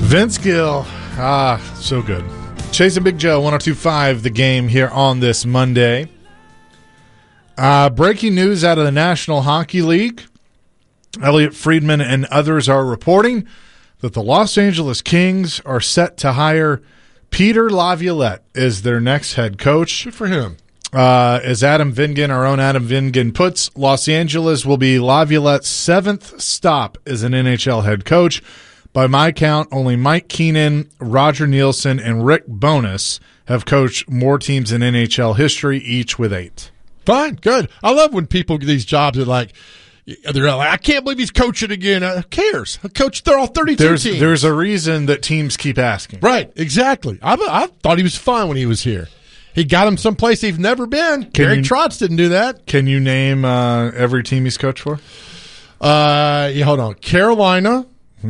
Vince Gill. So good. Chasing Big Joe, 102.5, the game here on this Monday. Breaking news out of the National Hockey League. Elliot Friedman and others are reporting that the Los Angeles Kings are set to hire Peter Laviolette as their next head coach. Good for him. As Adam Vingan, our own Adam Vingan, puts, Los Angeles will be Laviolette's seventh stop as an NHL head coach. By my count, only Mike Keenan, Roger Nielsen, and Rick Bowness have coached more teams in NHL history, each with 8. Fine, good. I love when people get these jobs that they're like, I can't believe he's coaching again. Who cares? Coach, they're all 32 teams. There's a reason that teams keep asking. Right, exactly. I thought he was fine when he was here. He got him someplace he's never been. Gary Trotz didn't do that. Can you name every team he's coached for? Hold on. Carolina,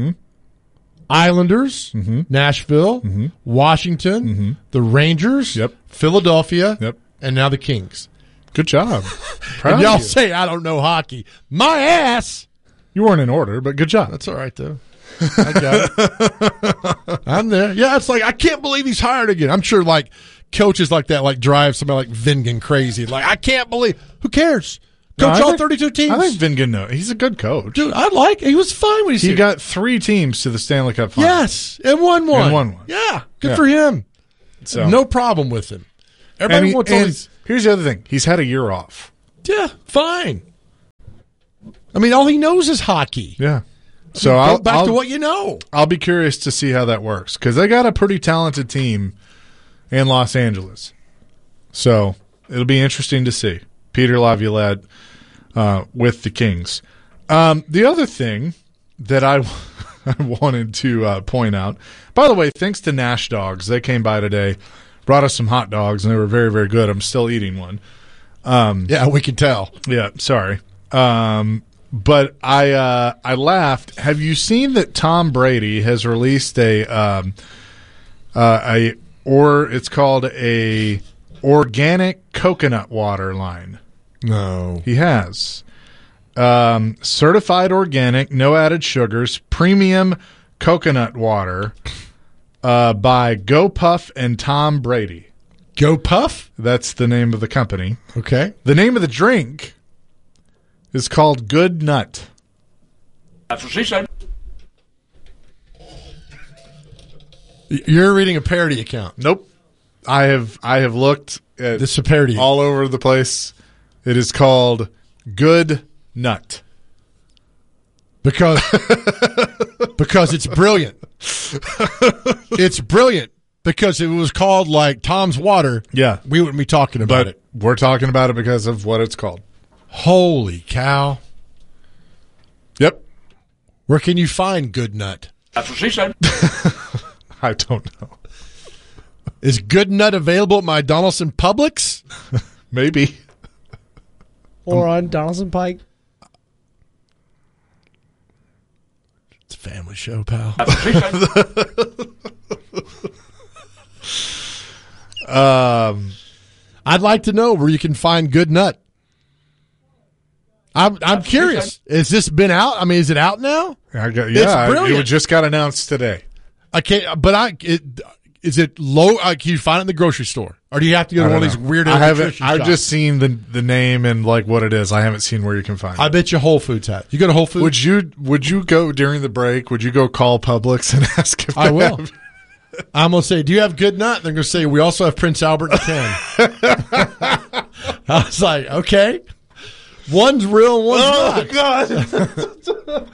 Islanders, Nashville, Washington, the Rangers, Philadelphia, and now the Kings. Good job. And y'all say I don't know hockey. My ass. You weren't in order, but good job. That's all right, though. I got it. I'm there. Yeah, it's like, I can't believe he's hired again. I'm sure, coaches like that, drive somebody like Vingan crazy. I can't believe. Who cares? Coach all 32 teams. I think Vingan knows. He's a good coach. Dude, he was fine when he got 3 teams to the Stanley Cup final. Yes, and won one. Yeah, good for him. So no problem with him. Everybody wants all these. Here's the other thing. He's had a year off. Yeah, fine. I mean, all he knows is hockey. Yeah. So go back to what you know. I'll be curious to see how that works because they got a pretty talented team in Los Angeles. So it'll be interesting to see Peter Laviolette with the Kings. The other thing that I wanted to point out, by the way, thanks to Nash Dogs. They came by today, brought us some hot dogs, and they were very, very good. I'm still eating one. Yeah, we can tell. Yeah, sorry. But I laughed. Have you seen that Tom Brady has released it's called a organic coconut water line? No. He has. Certified organic, no added sugars, premium coconut water by Go Puff and Tom Brady. Go Puff? That's the name of the company. Okay. The name of the drink is called Good Nut. That's what she said. You're reading a parody account. Nope. I have looked at this is a parody all over the place. It is called Good Nut. Because it's brilliant. It's brilliant. Because if it was called like Tom's Water, yeah, we wouldn't be talking about it. We're talking about it because of what it's called. Holy cow. Yep. Where can you find Good Nut? That's what she said. I don't know. Is Good Nut available at my Donaldson Publix? Maybe. Or on Donaldson Pike? It's a family show, pal. That's what she said. I'd like to know where you can find Good Nut. I'm curious. Has this been out? I mean, is it out now? It's brilliant. It just got announced today. Is it low? Can you find it in the grocery store, or do you have to go to one of these weird? I've just seen the name and what it is. I haven't seen where you can find it. I bet you Whole Foods has. You go to Whole Foods. Would you go during the break? Would you go call Publix and ask if I will? I'm going to say, do you have Good Nut? They're going to say, we also have Prince Albert and Ken. I was like, okay. One's real, one's not. God.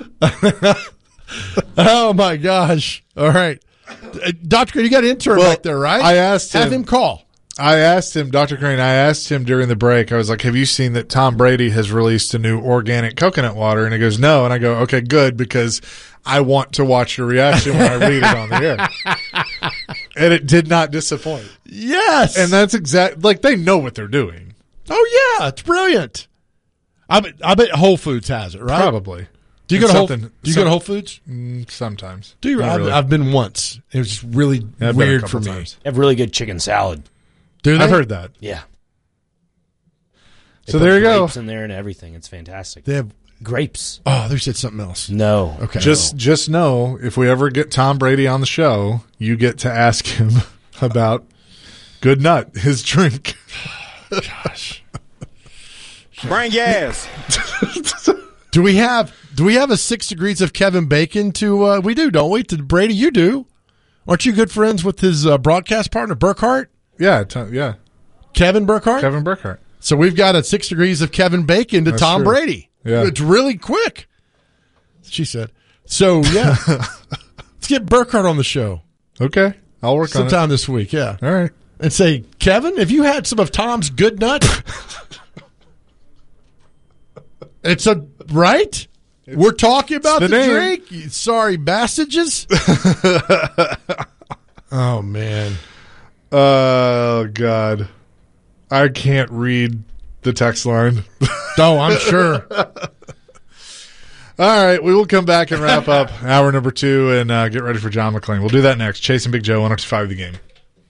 Oh, my gosh. All right. Dr. Crane, you got an intern back there, right? I asked him. Have him call. I asked him, Dr. Crane, during the break, I was like, have you seen that Tom Brady has released a new organic coconut water? And he goes, no. And I go, okay, good, because I want to watch your reaction when I read it on the air. And it did not disappoint. Yes. And that's they know what they're doing. Oh, yeah. It's brilliant. I bet Whole Foods has it, right? Probably. Do you go to Whole Foods? Sometimes. Do you? I've been once. It was just really weird for me. They have really good chicken salad. Do they? I've heard that. Yeah. So there you go. In there and everything. It's fantastic. They have Grapes. Oh, they said something else. No. Okay. Just know, if we ever get Tom Brady on the show, you get to ask him about Good Nut, his drink. Gosh. Bring gas. Do we have a 6 degrees of Kevin Bacon to we do, don't we? To Brady, you do. Aren't you good friends with his broadcast partner, Burkhart? Yeah, Kevin Burkhart? Kevin Burkhart. So we've got a 6 degrees of Kevin Bacon to That's Tom true. Brady. Yeah. It's really quick, she said. So, yeah. Let's get Burkhart on the show Okay, I'll work on sometime this week, yeah. it. All right. And say, Kevin, have you had some of Tom's Good Nut? It's a, right? We're talking about the the name. drink? Sorry, Bassages? Oh, man. Oh, God. I can't read the text line. Oh, I'm sure. All right, we will come back and wrap up hour number 2 and get ready for John McClain. We'll do that next. Chasing Big Joe, 105 The Game.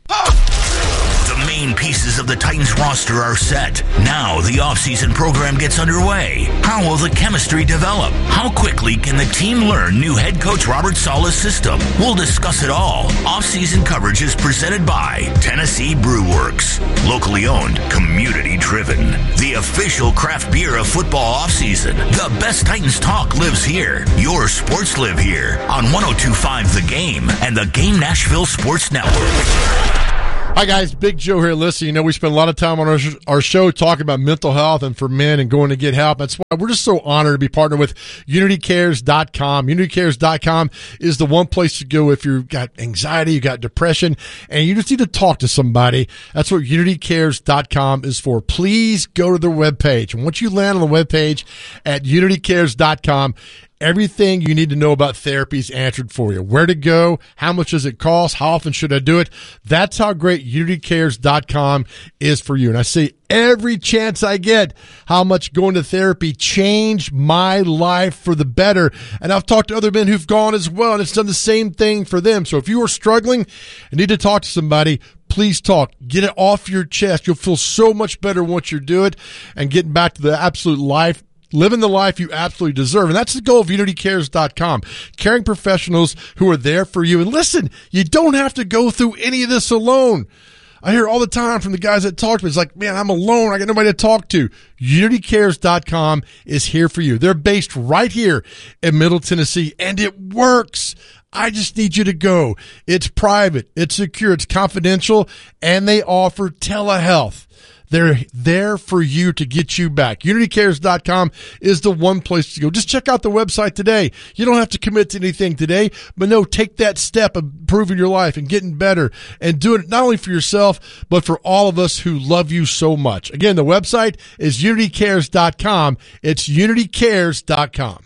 The main pieces of the Titans roster are set. Now the offseason program gets underway. How will the chemistry develop? How quickly can the team learn new head coach Robert Saleh's system? We'll discuss it all. Offseason coverage is presented by Tennessee Brew Works. Locally owned, community driven. The official craft beer of football offseason. The best Titans talk lives here. Your sports live here on 102.5 The Game and the Game Nashville Sports Network. Hi, guys. Big Joe here. Listen, you know, we spend a lot of time on our show talking about mental health and for men and going to get help. That's why we're just so honored to be partnered with UnityCares.com. UnityCares.com is the one place to go if you've got anxiety, you got depression, and you just need to talk to somebody. That's what UnityCares.com is for. Please go to their webpage. And once you land on the webpage at UnityCares.com, everything you need to know about therapy is answered for you. Where to go, how much does it cost, how often should I do it? That's how great UnityCares.com is for you. And I say every chance I get how much going to therapy changed my life for the better. And I've talked to other men who've gone as well, and it's done the same thing for them. So if you are struggling and need to talk to somebody, please talk. Get it off your chest. You'll feel so much better once you do it and getting back to the absolute life. Living the life you absolutely deserve. And that's the goal of UnityCares.com. Caring professionals who are there for you. And listen, you don't have to go through any of this alone. I hear all the time from the guys that talk to me. It's like, man, I'm alone. I got nobody to talk to. UnityCares.com is here for you. They're based right here in Middle Tennessee, and it works. I just need you to go. It's private. It's secure. It's confidential. And they offer telehealth. They're there for you to get you back. UnityCares.com is the one place to go. Just check out the website today. You don't have to commit to anything today, but no, take that step of improving your life and getting better and doing it not only for yourself, but for all of us who love you so much. Again, the website is UnityCares.com. It's UnityCares.com.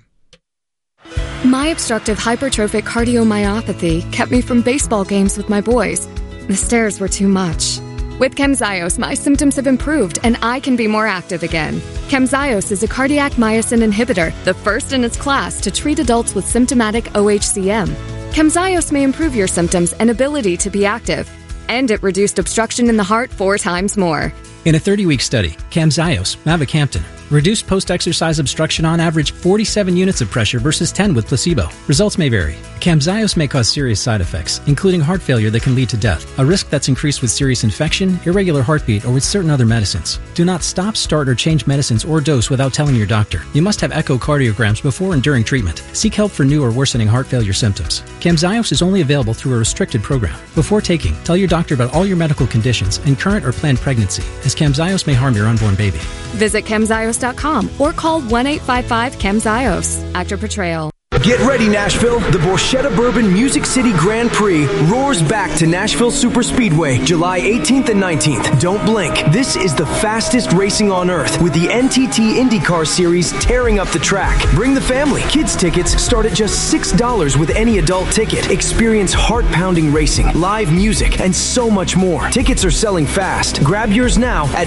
My obstructive hypertrophic cardiomyopathy kept me from baseball games with my boys. The stairs were too much. With Camzyos, my symptoms have improved and I can be more active again. Camzyos is a cardiac myosin inhibitor, the first in its class to treat adults with symptomatic OHCM. Camzyos may improve your symptoms and ability to be active, and it reduced obstruction in the heart 4 times more. In a 30-week study, Camzyos, mavacamten, reduced post-exercise obstruction on average 47 units of pressure versus 10 with placebo. Results may vary. Camzyos may cause serious side effects, including heart failure that can lead to death, a risk that's increased with serious infection, irregular heartbeat, or with certain other medicines. Do not stop, start, or change medicines or dose without telling your doctor. You must have echocardiograms before and during treatment. Seek help for new or worsening heart failure symptoms. Camzyos is only available through a restricted program. Before taking, tell your doctor about all your medical conditions and current or planned pregnancy, as Camzyos may harm your unborn baby. Visit Camzyos.com or call 1-855-CAMZYOS. Actor Portrayal. Get ready, Nashville. The Borchetta Bourbon Music City Grand Prix roars back to Nashville Superspeedway, July 18th and 19th. Don't blink. This is the fastest racing on earth, with the NTT IndyCar Series tearing up the track. Bring the family. Kids tickets start at just $6 with any adult ticket. Experience heart-pounding racing, live music, and so much more. Tickets are selling fast. Grab yours now at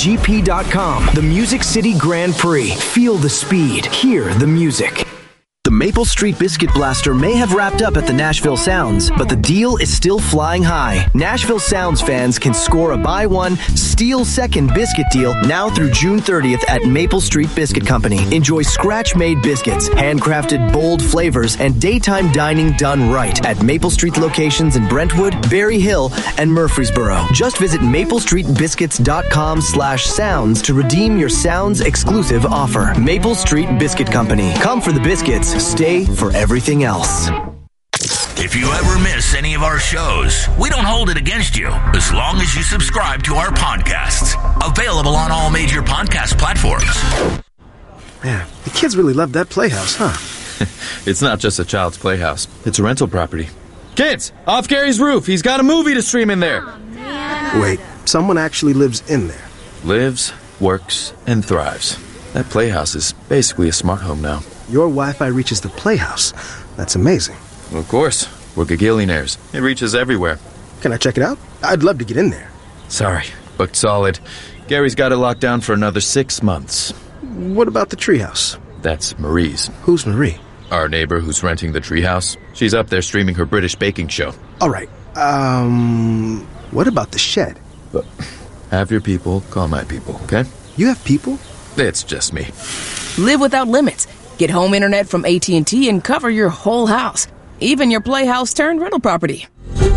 MusicCityGP.com. The Music City Grand Prix. Feel the speed. Hear the music. The Maple Street Biscuit Blaster may have wrapped up at the Nashville Sounds, but the deal is still flying high. Nashville Sounds fans can score a buy one, steal second biscuit deal now through June 30th at Maple Street Biscuit Company. Enjoy scratch-made biscuits, handcrafted bold flavors, and daytime dining done right at Maple Street locations in Brentwood, Berry Hill, and Murfreesboro. Just visit maplestreetbiscuits.com/sounds to redeem your Sounds exclusive offer. Maple Street Biscuit Company. Come for the biscuits, stay for everything else. If you ever miss any of our shows, we don't hold it against you as long as you subscribe to our podcasts. Available on all major podcast platforms. Man, the kids really love that playhouse, huh? It's not just a child's playhouse. It's a rental property. Kids, off Gary's roof. He's got a movie to stream in there. Wait, someone actually lives in there? Lives, works, and thrives. That playhouse is basically a smart home now. Your Wi-Fi reaches the playhouse. That's amazing. Well, of course. We're gagillionaires. It reaches everywhere. Can I check it out? I'd love to get in there. Sorry, booked solid. Gary's got it locked down for another 6 months. What about the treehouse? That's Marie's. Who's Marie? Our neighbor who's renting the treehouse. She's up there streaming her British baking show. All right. What about the shed? But have your people call my people, okay? You have people? It's just me. Live without limits. Get home internet from AT&T and cover your whole house. Even your playhouse turned rental property.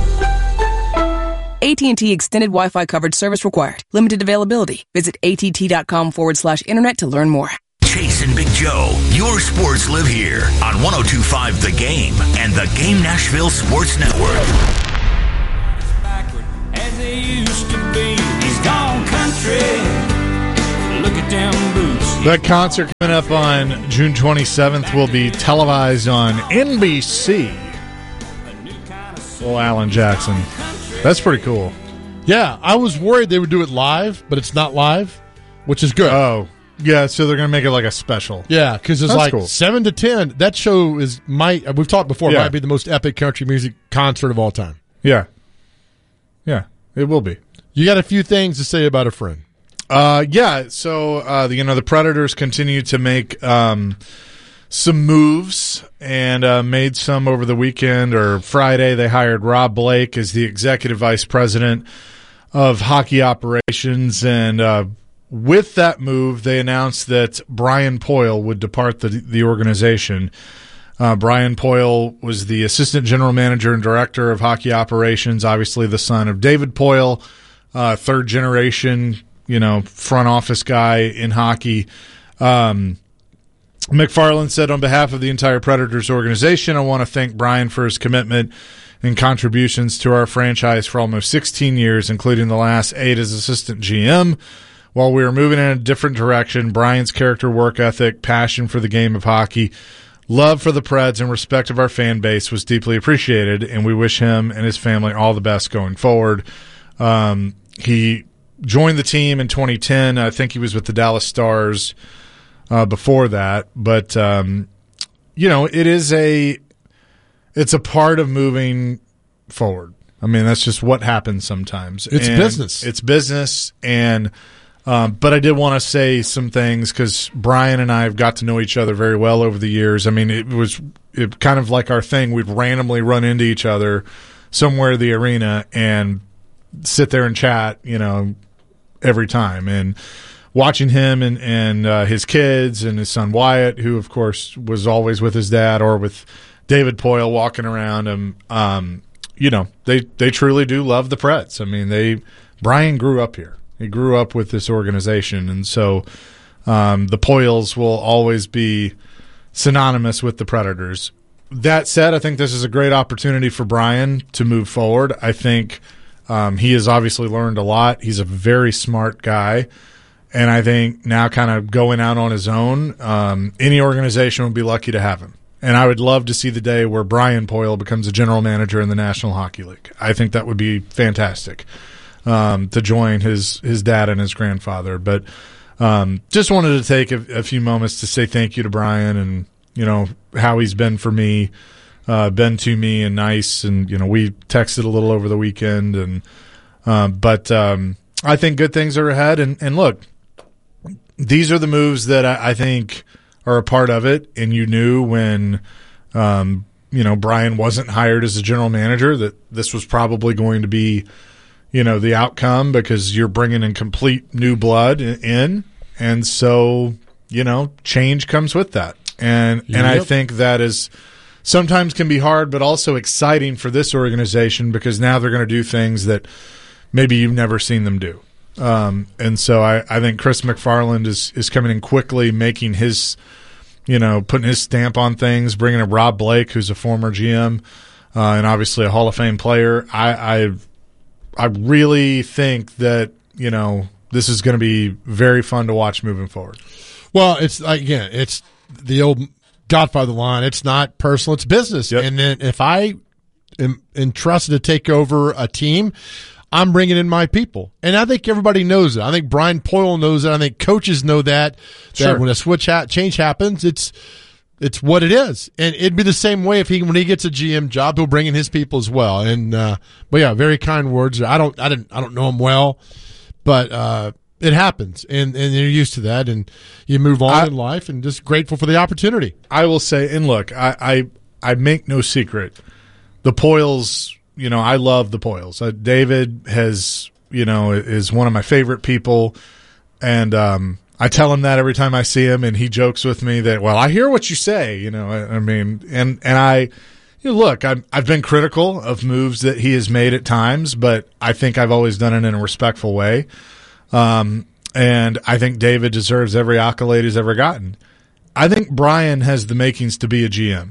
AT&T Extended Wi-Fi coverage service required. Limited availability. Visit att.com/internet to learn more. Chase and Big Joe, your sports live here on 102.5 The Game and The Game Nashville Sports Network. As they used to be, he's gone country. Look at them boots. That concert coming up on June 27th will be televised on NBC. Well, Alan Jackson. That's pretty cool. Yeah, I was worried they would do it live, but it's not live, which is good. Oh, yeah, so they're going to make it like a special. Yeah, because it's That's like cool. 7 to 10. That show we've talked before, Yeah. might be the most epic country music concert of all time. Yeah. Yeah, it will be. You got a few things to say about a friend. So the Predators continue to make some moves and made some over the weekend or Friday. They hired Rob Blake as the executive vice president of hockey operations, and with that move, they announced that Brian Poyle would depart the organization. Brian Poyle was the assistant general manager and director of hockey operations, obviously the son of David Poyle, third generation, front office guy in hockey. McFarland said, on behalf of the entire Predators organization, I want to thank Brian for his commitment and contributions to our franchise for almost 16 years, including the last 8 as assistant GM. While we were moving in a different direction, Brian's character, work ethic, passion for the game of hockey, love for the Preds, and respect of our fan base was deeply appreciated, and we wish him and his family all the best going forward. He joined the team in 2010. I think he was with the Dallas Stars before that. But, it's a part of moving forward. I mean, that's just what happens sometimes. It's business. It's business. And but I did want to say some things because Brian and I have got to know each other very well over the years. I mean, it kind of like our thing. We'd randomly run into each other somewhere in the arena and sit there and chat, every time. And watching him and his kids and his son Wyatt, who, of course, was always with his dad, or with David Poyle walking around him, they truly do love the Preds. I mean, Brian grew up here. He grew up with this organization, and so the Poyles will always be synonymous with the Predators. That said, I think this is a great opportunity for Brian to move forward. I think he has obviously learned a lot. He's a very smart guy, and I think now kind of going out on his own, any organization would be lucky to have him. And I would love to see the day where Brian Poyle becomes a general manager in the National Hockey League. I think that would be fantastic. To join his dad and his grandfather. But just wanted to take a few moments to say thank you to Brian and, how he's been for me, been to me and nice. And, we texted a little over the weekend. And but I think good things are ahead. And look, these are the moves that I think are a part of it, and you knew when Brian wasn't hired as a general manager that this was probably going to be the outcome, because you're bringing in complete new blood in, and so change comes with that, and I think that is sometimes can be hard, but also exciting for this organization, because now they're going to do things that maybe you've never seen them do. And so I think Chris McFarland is coming in quickly, making his, putting his stamp on things, bringing in Rob Blake, who's a former GM and obviously a Hall of Fame player. I really think that, this is going to be very fun to watch moving forward. Well, it's the old Godfather line. It's not personal, it's business. Yep. And then if I am entrusted to take over a team, I'm bringing in my people. And I think everybody knows it. I think Brian Poyle knows it. I think coaches know that Sure. when a change happens, it's what it is. And it'd be the same way when he gets a GM job, he'll bring in his people as well. And but yeah, very kind words. I don't know him well, but it happens, and you're used to that, and you move on in life, and just grateful for the opportunity. I will say, and look, I make no secret, the Poyles, I love the Poyles. David is one of my favorite people, and I tell him that every time I see him, and he jokes with me that, well, I hear what you say, look, I've been critical of moves that he has made at times, but I think I've always done it in a respectful way. And I think David deserves every accolade he's ever gotten. I think Brian has the makings to be a GM.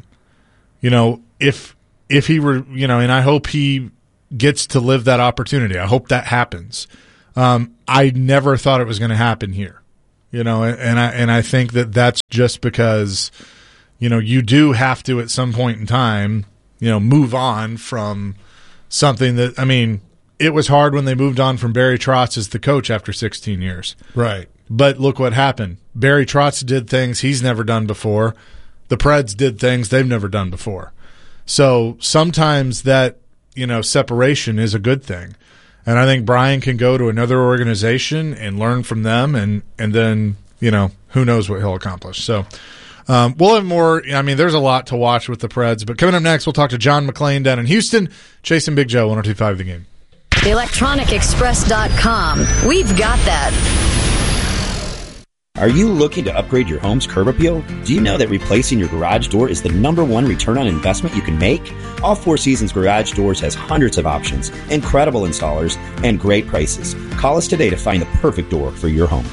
If he were, and I hope he gets to live that opportunity. I hope that happens. I never thought it was going to happen here, and I think that that's just because, you do have to at some point in time, move on from something that, it was hard when they moved on from Barry Trotz as the coach after 16 years. Right. But look what happened. Barry Trotz did things he's never done before. The Preds did things they've never done before. So sometimes that, separation is a good thing. And I think Brian can go to another organization and learn from them, and then, who knows what he'll accomplish. So we'll have more. There's a lot to watch with the Preds. But coming up next, we'll talk to John McClain down in Houston, chasing Big Joe, 102.5 The Game. ElectronicExpress.com. We've got that. Are you looking to upgrade your home's curb appeal? Do you know that replacing your garage door is the #1 return on investment you can make? All Four Seasons Garage Doors has hundreds of options, incredible installers, and great prices. Call us today to find the perfect door for your home.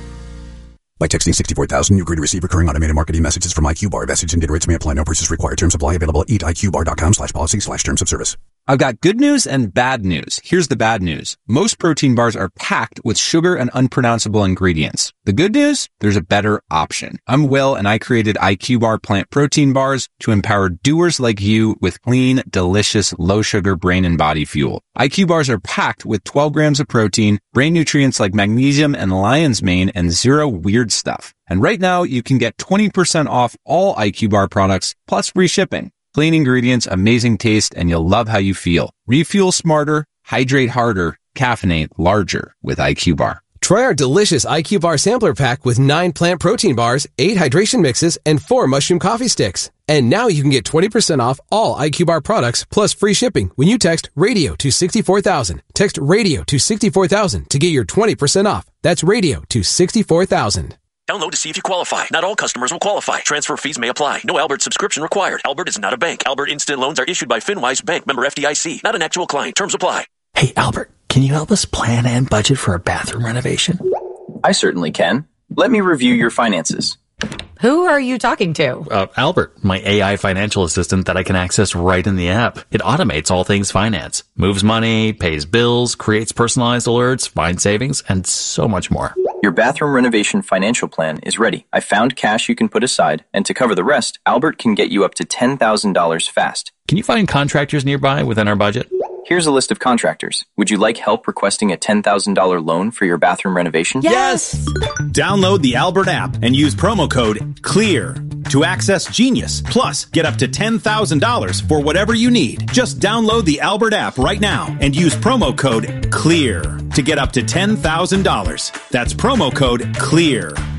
By texting 64,000, you agree to receive recurring automated marketing messages from IQ Bar. Message and data rates may apply. No purchase required. Terms apply. Available at eatiqbar.com/policy/terms of service. I've got good news and bad news. Here's the bad news. Most protein bars are packed with sugar and unpronounceable ingredients. The good news? There's a better option. I'm Will, and I created IQ Bar plant protein bars to empower doers like you with clean, delicious, low-sugar brain and body fuel. IQ bars are packed with 12 grams of protein, brain nutrients like magnesium and lion's mane, and zero weird stuff. And right now, you can get 20% off all IQ Bar products, plus free shipping. Clean ingredients, amazing taste, and you'll love how you feel. Refuel smarter, hydrate harder, caffeinate larger with IQ Bar. Try our delicious IQ Bar sampler pack with 9 plant protein bars, 8 hydration mixes, and 4 mushroom coffee sticks. And now you can get 20% off all IQ Bar products plus free shipping when you text RADIO to 64,000. Text RADIO to 64,000 to get your 20% off. That's RADIO to 64,000. Download to see if you qualify. Not all customers will qualify. Transfer fees may apply. No Albert subscription required. Albert is not a bank. Albert Instant Loans are issued by FinWise Bank, member FDIC. Not an actual client. Terms apply. Hey, Albert, can you help us plan and budget for a bathroom renovation? I certainly can. Let me review your finances. Who are you talking to? Albert, my AI financial assistant that I can access right in the app. It automates all things finance, moves money, pays bills, creates personalized alerts, finds savings, and so much more. Your bathroom renovation financial plan is ready. I found cash you can put aside, and to cover the rest, Albert can get you up to $10,000 fast. Can you find contractors nearby within our budget? Here's a list of contractors. Would you like help requesting a $10,000 loan for your bathroom renovation? Yes! Download the Albert app and use promo code CLEAR to access Genius. Plus, get up to $10,000 for whatever you need. Just download the Albert app right now and use promo code CLEAR to get up to $10,000. That's promo code CLEAR.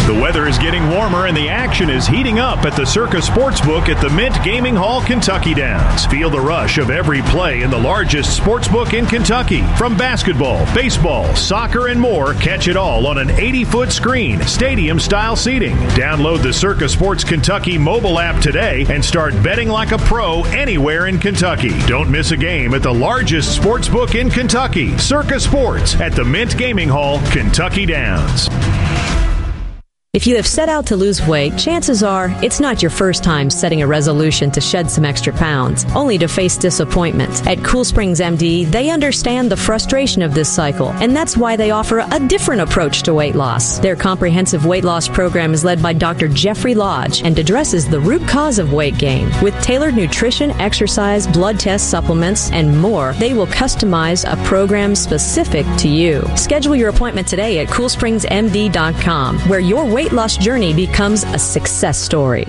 The weather is getting warmer and the action is heating up at the Circa Sportsbook at the Mint Gaming Hall, Kentucky Downs. Feel the rush of every play in the largest sportsbook in Kentucky. From basketball, baseball, soccer, and more, catch it all on an 80-foot screen, stadium-style seating. Download the Circa Sports Kentucky mobile app today and start betting like a pro anywhere in Kentucky. Don't miss a game at the largest sportsbook in Kentucky, Circa Sports at the Mint Gaming Hall, Kentucky Downs. If you have set out to lose weight, chances are it's not your first time setting a resolution to shed some extra pounds, only to face disappointment. At Cool Springs MD, they understand the frustration of this cycle, and that's why they offer a different approach to weight loss. Their comprehensive weight loss program is led by Dr. Jeffrey Lodge and addresses the root cause of weight gain. With tailored nutrition, exercise, blood test supplements, and more, they will customize a program specific to you. Schedule your appointment today at CoolSpringsMD.com, where your weight loss journey becomes a success story.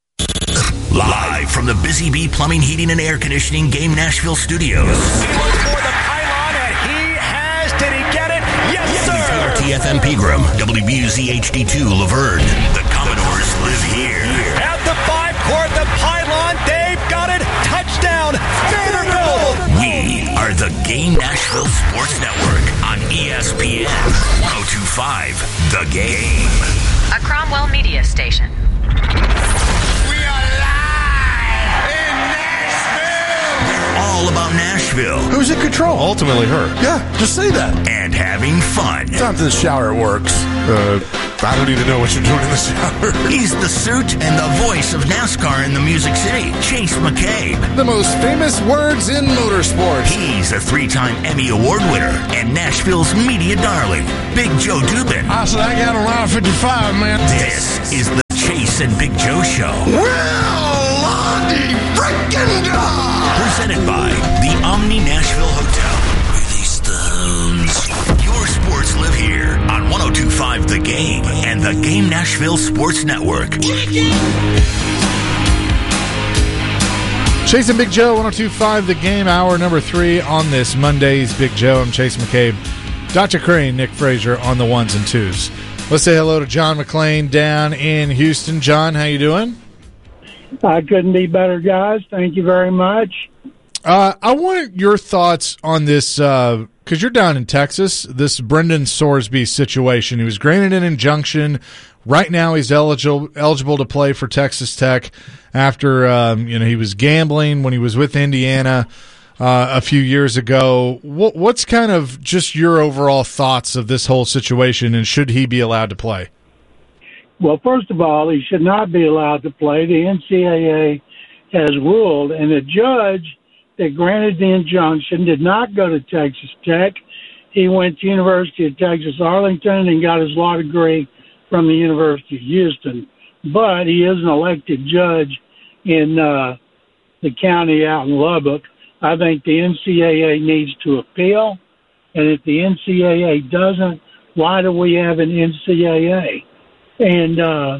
Live from the Busy Bee Plumbing, Heating, and Air Conditioning Game Nashville studios. For the pylon, and he has. Did he get it? Yes, sir. TFM Pegram, WBUZ HD2 Laverne. The Commodores live here. At the 5-court, the pylon. They've got it. Touchdown. Vanderbilt. We are the Game Nashville Sports Network on ESPN 1025 The Game. A Cromwell media station. We are live in Nashville. We're all about Nashville. Who's in control? Ultimately her. Yeah, just say that. And having fun. Sometimes in the shower it works. I don't even know what you're doing in the shower. He's the suit and the voice of NASCAR in the Music City, Chase McCabe. The most famous words in motorsports. He's a 3-time Emmy Award winner and Nashville's media darling, Big Joe Dubin. I said I got a line 55, man. This is the Chase and Big Joe Show. Well, Lonnie freaking dog. Presented by the Omni Nashville Hotel. Release the Your sports live here on 1025 The Game and the Game Nashville Sports Network. Chase and Big Joe, 1025 The Game, hour number 3 on this Monday's Big Joe. I'm Chase McCabe. Dr. Crane, Nick Frazier on the ones and twos. Let's say hello to John McClain down in Houston. John, how you doing? I couldn't be better, guys. Thank you very much. I want your thoughts on this, because you're down in Texas, this Brendan Sorsby situation. He was granted an injunction. Right now he's eligible to play for Texas Tech after he was gambling when he was with Indiana a few years ago. What's kind of just your overall thoughts of this whole situation, and should he be allowed to play? Well, first of all, he should not be allowed to play. The NCAA has ruled, and the judge that granted the injunction did not go to Texas Tech. He went to University of Texas Arlington and got his law degree from the University of Houston. But he is an elected judge in the county out in Lubbock. I think the NCAA needs to appeal, and if the NCAA doesn't, why do we have an NCAA? And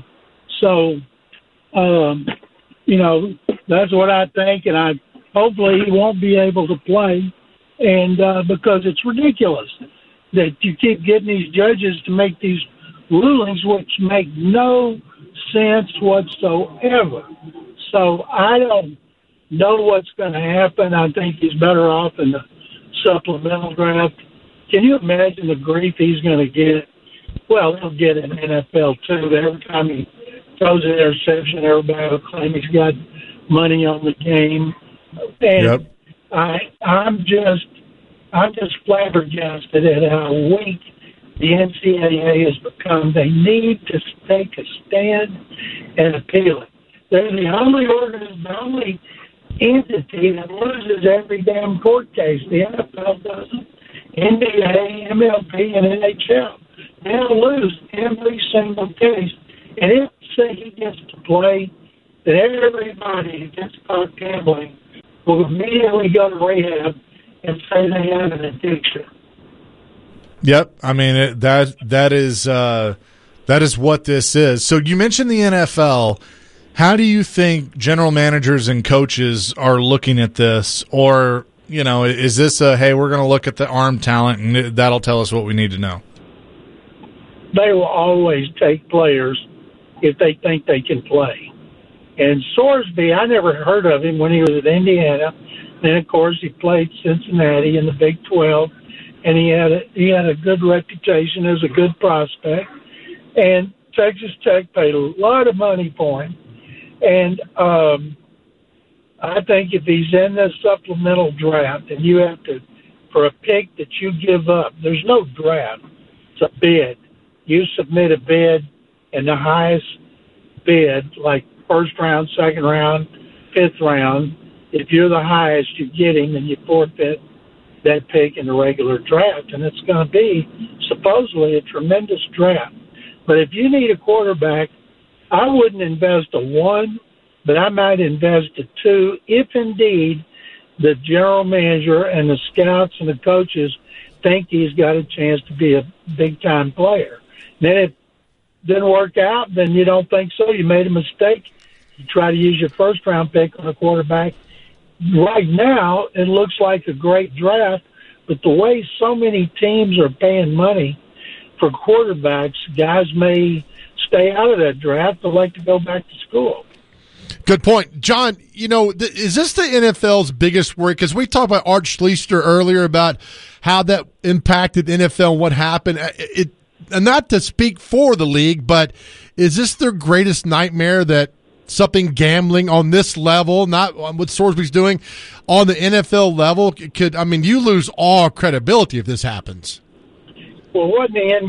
that's what I think, and hopefully he won't be able to play, and because it's ridiculous that you keep getting these judges to make these rulings which make no sense whatsoever. So I don't know what's going to happen. I think he's better off in the supplemental draft. Can you imagine the grief he's going to get? Well, he'll get it in NFL too. Every time he throws an interception, everybody will claim he's got money on the game. And yep. I'm just flabbergasted at how weak the NCAA has become. They need to take a stand and appeal it. They're the only entity that loses every damn court case. The NFL doesn't. NBA, MLB, and NHL. They'll lose every single case. And if, say, he gets to play, then everybody who gets caught gambling will immediately go to rehab and say they have an addiction. Yep, I mean that is what this is. So you mentioned the NFL. How do you think general managers and coaches are looking at this, or is this a hey, we're going to look at the arm talent and that'll tell us what we need to know? they will always take players if they think they can play. And Sorsby, I never heard of him when he was at Indiana. Then, of course, he played Cincinnati in the Big 12, and he had a good reputation as a good prospect. And Texas Tech paid a lot of money for him. And I think if he's in the supplemental draft and you have to, for a pick that you give up, there's no draft. It's a bid. You submit a bid, and the highest bid, like first round, second round, fifth round, if you're the highest, you get him, and you forfeit that pick in the regular draft. And it's going to be supposedly a tremendous draft. But if you need a quarterback, I wouldn't invest a 1, but I might invest a 2 if indeed the general manager and the scouts and the coaches think he's got a chance to be a big-time player. Then if it didn't work out, then you don't think so. You made a mistake. You try to use your first-round pick on a quarterback. Right now, it looks like a great draft, but the way so many teams are paying money for quarterbacks, guys may stay out of that draft. They'll like to go back to school. Good point. John, is this the NFL's biggest worry? Because we talked about Art Schlichter earlier about how that impacted NFL and what happened. And not to speak for the league, but is this their greatest nightmare that something gambling on this level, not on what Sorsby's doing, on the NFL level, you lose all credibility if this happens. Well, what in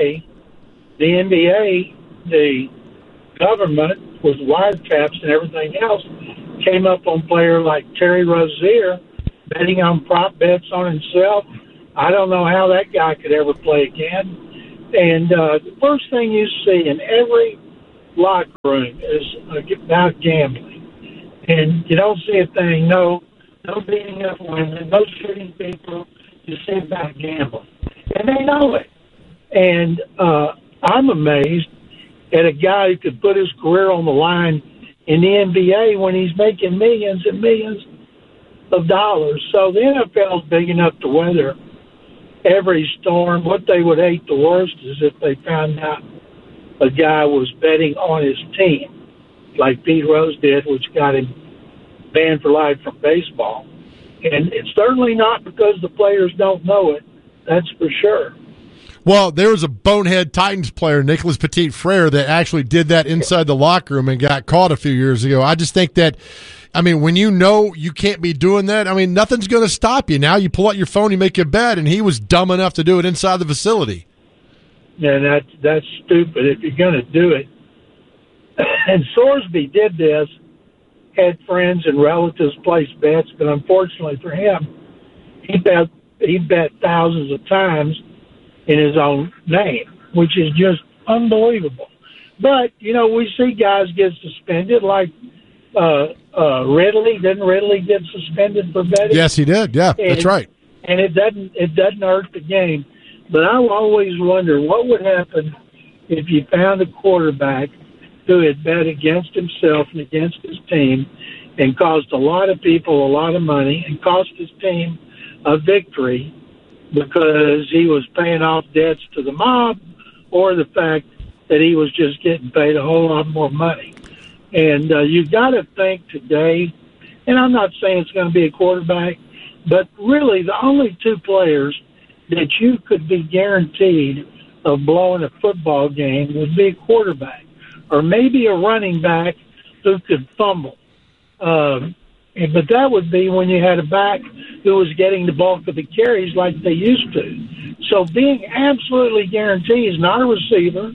the NBA, the government with wiretaps and everything else came up on player like Terry Rozier betting on prop bets on himself. I don't know how that guy could ever play again. And the first thing you see in every locker room is about gambling. And you don't see a thing, no beating up women, no shooting people. You see about gambling. And they know it. And I'm amazed at a guy who could put his career on the line in the NBA when he's making millions and millions of dollars. So the NFL is big enough to weather every storm. What they would hate the worst is if they found out a guy was betting on his team, like Pete Rose did, which got him banned for life from baseball. And it's certainly not because the players don't know it. That's for sure. Well, there was a bonehead Titans player, Nicholas Petit-Frere, that actually did that inside the locker room and got caught a few years ago. I just think that, when you know you can't be doing that, nothing's going to stop you. Now you pull out your phone, you make a bet, and he was dumb enough to do it inside the facility. Yeah, that's stupid if you're going to do it. And Sorsby did this, had friends and relatives place bets, but unfortunately for him, he bet thousands of times in his own name, which is just unbelievable. But, we see guys get suspended, like Ridley. Didn't Ridley get suspended for betting? Yes, he did. Yeah, that's right. And it doesn't hurt the game. But I always wonder what would happen if you found a quarterback who had bet against himself and against his team and caused a lot of people a lot of money and cost his team a victory because he was paying off debts to the mob, or the fact that he was just getting paid a whole lot more money. And you've got to think today, and I'm not saying it's going to be a quarterback, but really the only two players that you could be guaranteed of blowing a football game would be a quarterback or maybe a running back who could fumble. But that would be when you had a back who was getting the bulk of the carries like they used to. So being absolutely guaranteed is not a receiver,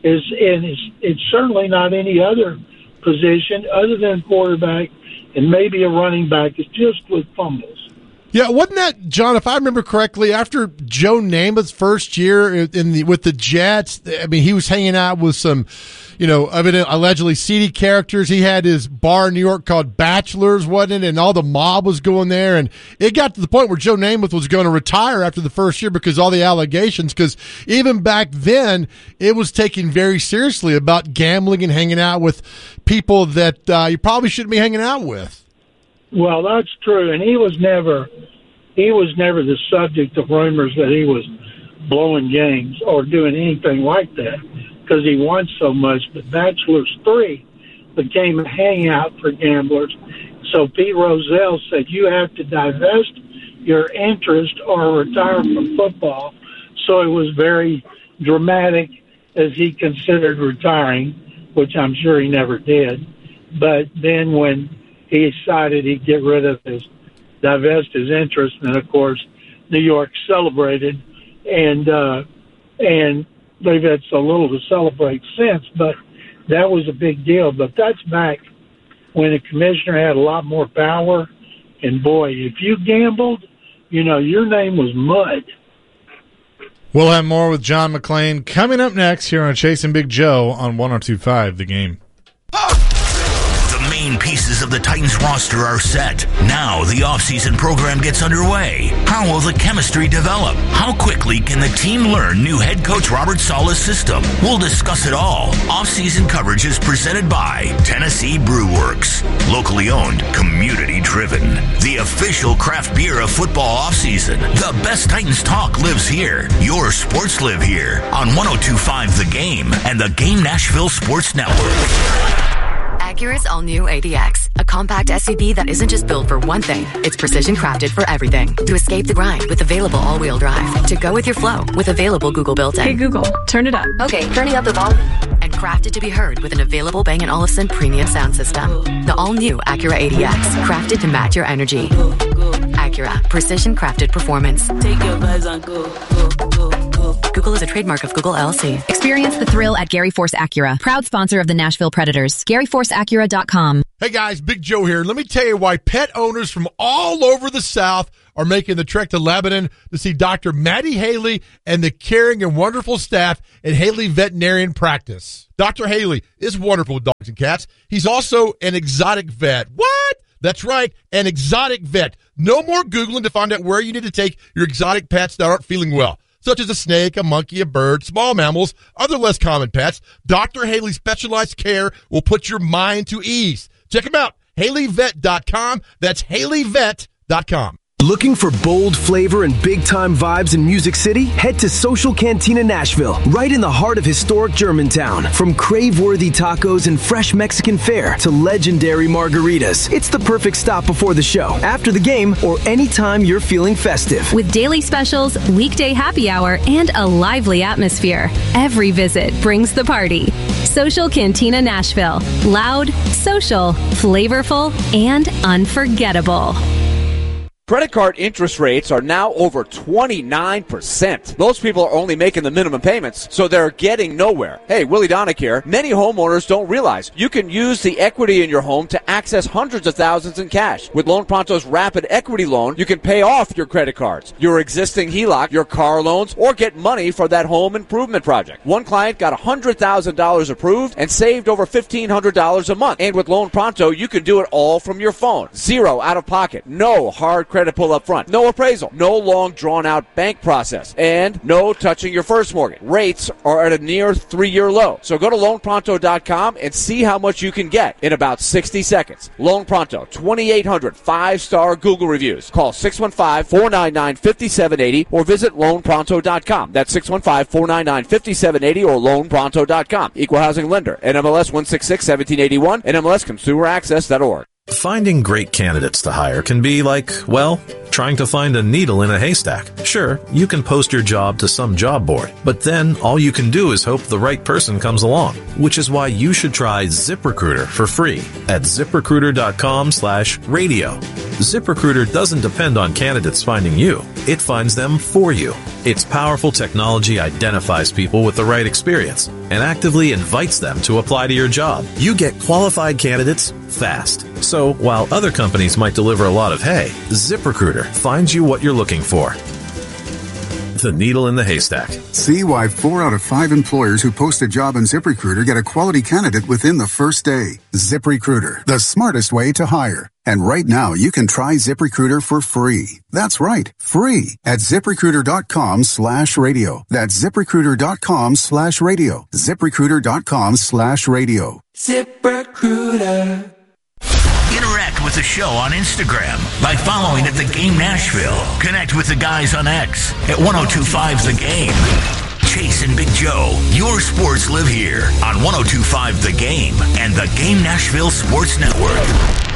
it's certainly not any other position other than quarterback and maybe a running back. It's just with fumbles. Yeah, wasn't that, John, if I remember correctly, after Joe Namath's first year with the Jets, he was hanging out with some, allegedly seedy characters. He had his bar in New York called Bachelors, wasn't it? And all the mob was going there. And it got to the point where Joe Namath was going to retire after the first year because all the allegations, because even back then, it was taken very seriously about gambling and hanging out with people that you probably shouldn't be hanging out with. Well, that's true, and he was never the subject of rumors that he was blowing games or doing anything like that because he won so much. But Bachelors 3 became a hangout for gamblers. So Pete Rozelle said, you have to divest your interest or retire from football. So it was very dramatic as he considered retiring, which I'm sure he never did. But then when he decided he'd get rid of divest his interest, and of course New York celebrated, and they've had so little to celebrate since, but that was a big deal. But that's back when the commissioner had a lot more power, and boy, if you gambled, your name was mud. We'll have more with John McClain coming up next here on Chasing Big Joe on 102.5 The Game. The main pieces of the Titans roster are set. Now the offseason program gets underway. How will the chemistry develop? How quickly can the team learn new head coach Robert Saleh's system? We'll discuss it all. Offseason coverage is presented by Tennessee Brew Works. Locally owned, community driven. The official craft beer of football offseason. The best Titans talk lives here. Your sports live here on 102.5 The Game and the Game Nashville Sports Network. Acura's all-new ADX, a compact SUV that isn't just built for one thing, it's precision crafted for everything. To escape the grind with available all-wheel drive. To go with your flow with available Google built-in. Hey Google, turn it up. Okay, turning up the volume. And crafted to be heard with an available Bang & Olufsen premium sound system. The all-new Acura ADX, crafted to match your energy. Acura, precision crafted performance. Take your vibes on go. Google is a trademark of Google LLC. Experience the thrill at Gary Force Acura, proud sponsor of the Nashville Predators. GaryForceAcura.com. Hey guys, Big Joe here. Let me tell you why pet owners from all over the South are making the trek to Lebanon to see Dr. Maddie Haley and the caring and wonderful staff at Haley Veterinarian Practice. Dr. Haley is wonderful with dogs and cats. He's also an exotic vet. What? That's right, an exotic vet. No more Googling to find out where you need to take your exotic pets that aren't feeling well, such as a snake, a monkey, a bird, small mammals, other less common pets. Dr. Haley's specialized care will put your mind to ease. Check him out, HaleyVet.com. That's HaleyVet.com. Looking for bold flavor and big-time vibes in Music City? Head to Social Cantina Nashville, right in the heart of historic Germantown. From crave-worthy tacos and fresh Mexican fare to legendary margaritas, it's the perfect stop before the show, after the game, or anytime you're feeling festive. With daily specials, weekday happy hour, and a lively atmosphere, every visit brings the party. Social Cantina Nashville. Loud, social, flavorful, and unforgettable. Credit card interest rates are now over 29%. Most people are only making the minimum payments, so they're getting nowhere. Hey, Willie Donick here. Many homeowners don't realize you can use the equity in your home to access hundreds of thousands in cash. With Loan Pronto's Rapid Equity Loan, you can pay off your credit cards, your existing HELOC, your car loans, or get money for that home improvement project. One client got $100,000 approved and saved over $1,500 a month. And with Loan Pronto, you can do it all from your phone. Zero out of pocket. No hard credit pull up front. No appraisal. No long drawn-out bank process. And no touching your first mortgage. Rates are at a near 3-year low. So go to loanpronto.com and see how much you can get in about 60 seconds. Loan Pronto, 2,800 5-star Google reviews. Call 615-499-5780 or visit loanpronto.com. That's 615-499-5780 or loanpronto.com. Equal housing lender. NMLS 166-1781. NMLSconsumeraccess.org. Finding great candidates to hire can be like, well, trying to find a needle in a haystack. Sure, you can post your job to some job board, but then all you can do is hope the right person comes along, which is why you should try ZipRecruiter for free at ZipRecruiter.com/radio. ZipRecruiter doesn't depend on candidates finding you. It finds them for you. Its powerful technology identifies people with the right experience and actively invites them to apply to your job. You get qualified candidates fast. So while other companies might deliver a lot of hay, ZipRecruiter finds you what you're looking for. The needle in the haystack. See why 4 out of 5 employers who post a job on ZipRecruiter get a quality candidate within the first day. ZipRecruiter, the smartest way to hire. And right now, you can try ZipRecruiter for free. That's right, free at ZipRecruiter.com/radio. That's ZipRecruiter.com/radio. ZipRecruiter.com/radio. ZipRecruiter. Interact with the show on Instagram by following at The Game Nashville. Connect with the guys on X at 1025 The Game. Chase and Big Joe, your sports live here on 1025 The Game and the Game Nashville Sports Network.